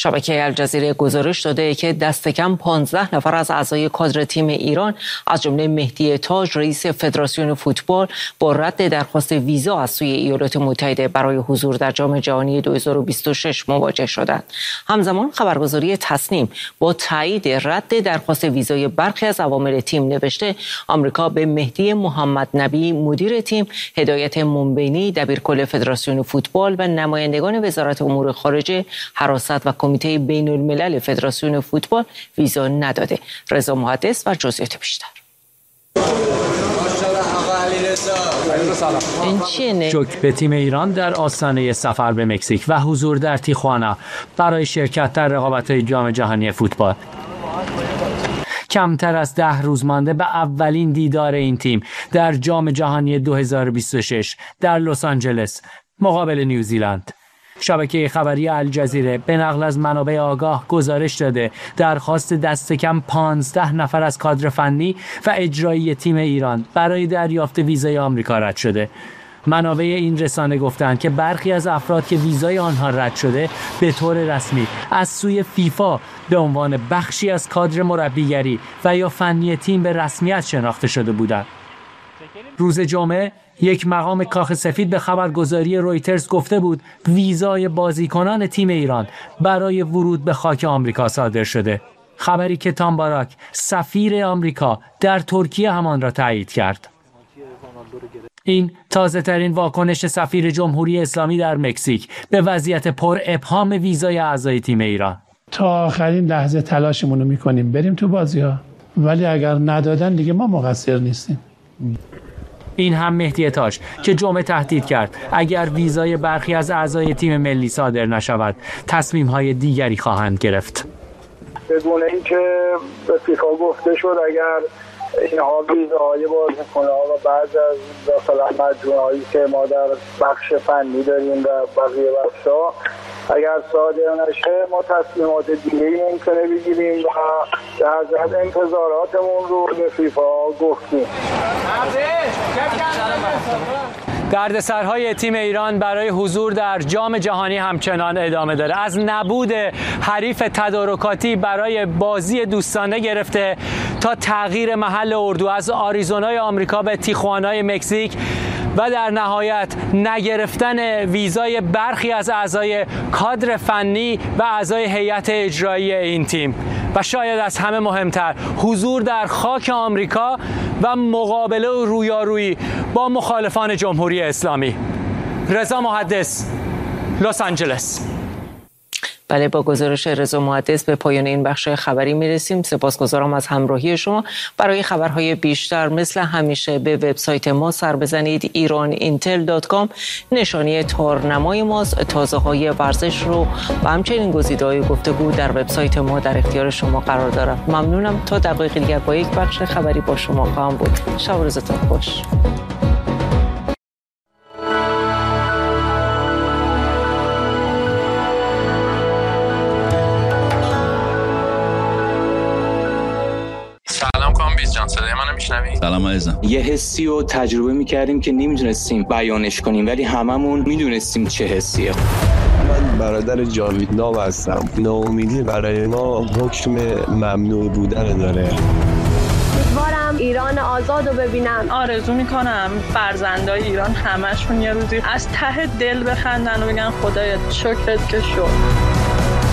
شبکه الجزیره گزارش داده که دست کم 15 نفر از اعضای کادر تیم ایران از جمله مهدی تاج رئیس فدراسیون فوتبال با رد درخواست ویزا از سوی ایالات متحده برای حضور در جام جهانی 2026 مواجه شدند. همزمان خبرگزاری تصنیم با تایید رد درخواست ویزای برخی از عوامل تیم نوشته آمریکا به مهدی محمد نبی مدیر تیم، هدایت منبینی دبیرکل فدراسیون فوتبال و نمایندگان وزارت امور خارجه، حراست و کمیته بین الملل فدراسیون فوتبال ویزا نداده. رضا محدث و جزئیات بیشتر. شوک به تیم ایران در آستانه سفر به مکزیک و حضور در تیخوانا برای شرکت در رقابت‌های جام جهانی فوتبال. کمتر از 10 روز مانده به اولین دیدار این تیم در جام جهانی 2026 در لس آنجلس مقابل نیوزیلند. شبکه خبری الجزیره به نقل از منابع آگاه گزارش داده درخواست دست کم 15 نفر از کادر فنی و اجرایی تیم ایران برای دریافت ویزای آمریکا رد شده. منابع این رسانه گفتند که برخی از افراد که ویزای آنها رد شده به طور رسمی از سوی فیفا به عنوان بخشی از کادر مربیگری و یا فنی تیم به رسمیت شناخته شده بودند. روز جمعه یک مقام کاخ سفید به خبرگزاری رویترز گفته بود ویزای بازیکنان تیم ایران برای ورود به خاک آمریکا صادر شده. خبری که تام باراک سفیر آمریکا در ترکیه همان را تایید کرد. این تازه ترین واکنش سفیر جمهوری اسلامی در مکزیک به وضعیت پر ابهام ویزای اعضای تیم ایران. تا آخرین لحظه تلاشمون رو میکنیم بریم تو بازی‌ها، ولی اگر ندادن دیگه ما مقصر نیستیم. این هم مهدی تاج که جمعه تهدید کرد اگر ویزای برخی از اعضای تیم ملی صادر نشود تصمیم‌های دیگری خواهند گرفت. بدون اینکه به فیفا گفته شد اگر اینها ویزاهای بازیکن‌ها و بعضی از مثلا مجموعه‌هایی که ما در بخش فنی داریم و بقیه بخش‌ها اگر صادر نشه ما تصمیمات دیگه‌ای ممکنه بگیریم و در ضمن انتظاراتمون رو به فیفا گفتیم. دردسرهای تیم ایران برای حضور در جام جهانی همچنان ادامه داره. از نبود حریف تدارکاتی برای بازی دوستانه گرفته تا تغییر محل اردو از آریزونای آمریکا به تیخوانای مکزیک و در نهایت نگرفتن ویزای برخی از اعضای کادر فنی و اعضای هیئت اجرایی این تیم و شاید از همه مهمتر حضور در خاک آمریکا و مقابله و رویارویی با مخالفان جمهوری اسلامی. رضا محدث، لس آنجلس. بله، با گزارش رضا محدث به پایان این بخش خبری میرسیم. سپاسگزارم از همراهی شما. برای خبرهای بیشتر مثل همیشه به وبسایت ما سر بزنید iran-intel.com. نشانی تارنمای ماست. تازه‌های ورزش رو و همچنین گزیده‌های گفتگو در وبسایت ما در اختیار شما قرار دارد. ممنونم. تا دقایق دیگر با یک بخش خبری با شما خواهم بود. شب و روزتون خوش. سلام عزیزم. یه حسی رو تجربه می‌کردیم که نمی‌دونستیم بیانش کنیم، ولی هممون می‌دونستیم چه حسیه. من برادر جاوید ناو هستم. ناامیدی برای ما حکم ممنوع بودن داره. امیدوارم ایران آزاد رو ببینم. آرزو میکنم فرزندای ایران همشون یه روزی از ته دل بخندن و بگن خدایا شکرت که شد.